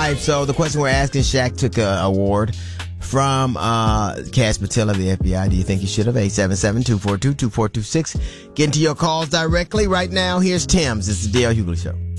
right, so the question we're asking, Shaq took an award from Cash Patel of the FBI. Do you think he should have? 877-242-2426. Get into your calls directly right now. Here's Tim's. It's the D.L. Hughley Show.